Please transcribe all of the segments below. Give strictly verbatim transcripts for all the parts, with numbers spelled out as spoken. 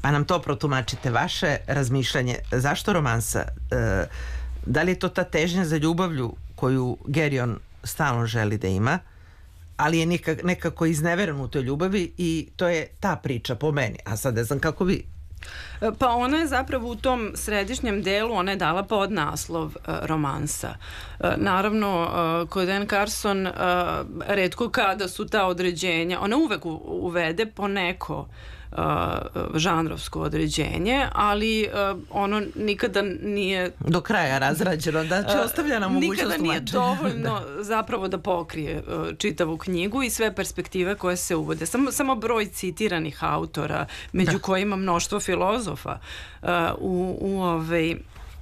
Pa nam to protumačite, vaše razmišljanje. Zašto romansa? E, da li je to ta težnja za ljubavlju koju Geryon stalno želi da ima, ali je nekak, nekako izneveren u toj ljubavi i to je ta priča po meni. A sad ne znam kako vi... Pa ona je zapravo u tom središnjem delu, ona je dala podnaslov uh, romansa. Uh, naravno, uh, kod Anne Carson uh, retko kada su ta određenja, ona uvek u, uvede po neko Uh, žanrovsko određenje, ali uh, ono nikada nije do kraja razrađeno, da će ostavlja nam mogućnost nikada nije tumačenja. dovoljno da. zapravo da pokrije uh, čitavu knjigu i sve perspektive koje se uvode. Samo, samo broj citiranih autora, među da. kojima mnoštvo filozofa uh, u, u ovej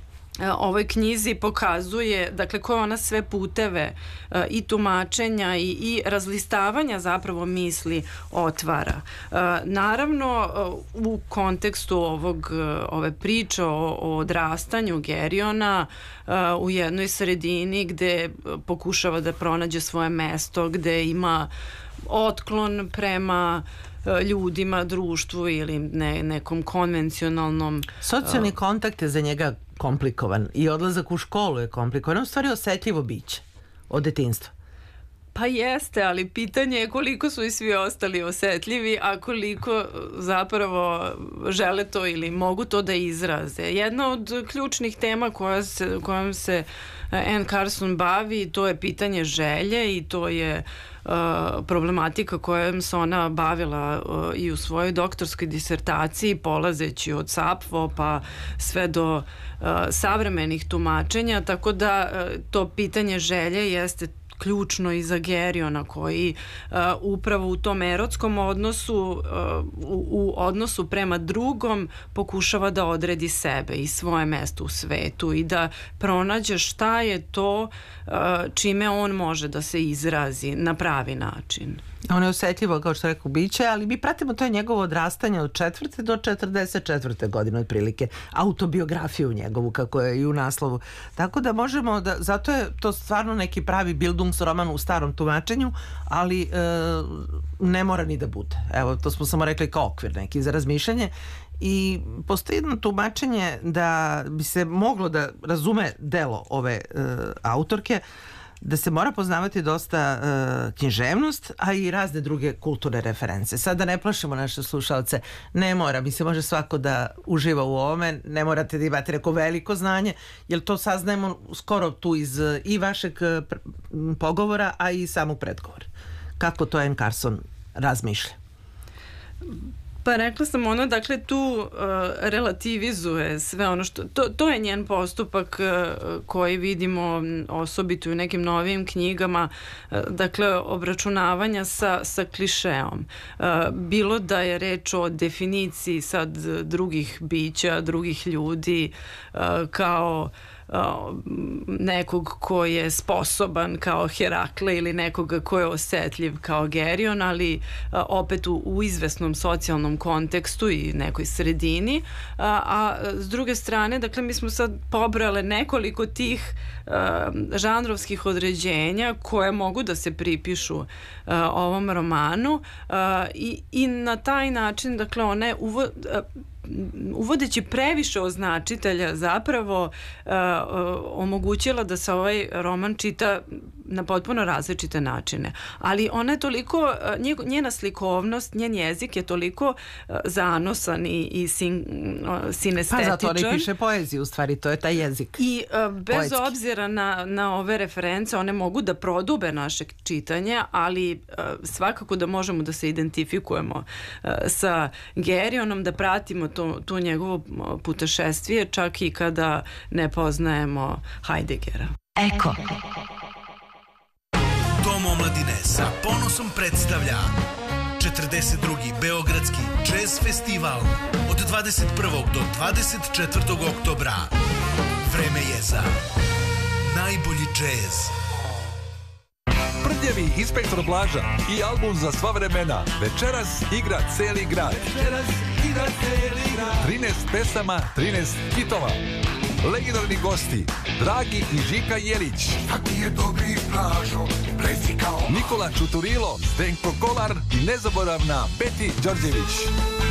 ovoj knjizi pokazuje, dakle, koje ona sve puteve uh, i tumačenja i, i razlistavanja zapravo misli otvara. Uh, naravno, uh, u kontekstu ovog, uh, ove priče o, o odrastanju Geryona uh, u jednoj sredini gde pokušava da pronađe svoje mesto, gde ima otklon prema ljudima, društvu ili ne, nekom konvencionalnom... Socijalni kontakt je za njega komplikovan i odlazak u školu je komplikovan. On u stvari osetljivo biće od detinjstva. Pa jeste, ali pitanje je koliko su i svi ostali osetljivi, a koliko zapravo žele to ili mogu to da izraze. Jedna od ključnih tema koja se, kojom se Anne Carson bavi, to je pitanje želje i to je uh, problematika kojom se ona bavila uh, i u svojoj doktorskoj disertaciji, polazeći od Sapfo pa sve do uh, savremenih tumačenja, tako da uh, to pitanje želje jeste ključno i za Geryona koji uh, upravo u tom erotskom odnosu, uh, u, u odnosu prema drugom pokušava da odredi sebe i svoje mesto u svetu i da pronađe šta je to uh, čime on može da se izrazi na pravi način. On je osetljivo, kao što rekao, biće, ali mi pratimo to je njegovo odrastanje od četvrte do četrdeset četvrte godine otprilike, autobiografiju njegovu, kako je i u naslovu. Tako da možemo da, zato je to stvarno neki pravi Bildungsroman u starom tumačenju, ali e, ne mora ni da bude. Evo, to smo samo rekli kao okvir neki za razmišljanje. I postoji jedno tumačenje da bi se moglo da razume delo ove e, autorke, da se mora poznavati dosta uh, književnost, a i razne druge kulturne reference. Sad da ne plašimo naše slušalce, ne mora, mi se može svako da uživa u ovome, ne morate da imate neko veliko znanje, jer to saznajemo skoro tu iz uh, i vašeg uh, pogovora, a i samog predgovora. Kako to Anne Carson razmišlja? Pa rekla sam ono, dakle tu uh, relativizuje sve ono što, to, to je njen postupak uh, koji vidimo osobito u nekim novijim knjigama, uh, dakle obračunavanja sa, sa klišeom. Uh, bilo da je reč o definiciji sad drugih bića, drugih ljudi uh, kao nekog ko je sposoban kao Herakle ili nekoga ko je osetljiv kao Geryon, ali opet u, u izvesnom socijalnom kontekstu i nekoj sredini, a, a s druge strane, dakle mi smo sad pobrale nekoliko tih a, žanrovskih određenja koje mogu da se pripišu a, ovom romanu a, i, i na taj način, dakle ona je uvo, a, uvodeći previše označitelja zapravo uh, omogućila da se ovaj roman čita na potpuno različite načine. Ali ona je toliko, njena slikovnost, njen jezik je toliko zanosan i, i sin, sinestetičan. Pa zato ona piše poeziju, u stvari, to je taj jezik. I uh, bez poetski. obzira na, na ove reference, one mogu da prodube naše čitanje, ali uh, svakako da možemo da se identifikujemo uh, sa Geryonom, da pratimo to, to njegovo putešestvije, čak i kada ne poznajemo Heideggera. Eko. Dom omladine sa ponosom predstavlja četrdeset drugi Beogradski jazz festival od dvadeset prvog do dvadeset četvrtog oktobra. Vreme je za najbolji džez. Prljavi inspektor Blaža i album za sva vremena. Večeras igra celi grad. Večeras igra celi grad. trinaest pesama, trinaest hitova. Legendarni gosti Dragi i Žika Jelić. Taki je dobri Blažo, prefikao. Nikola Čuturilo, Zdenko Kolar i nezaboravna Beti Đorđević.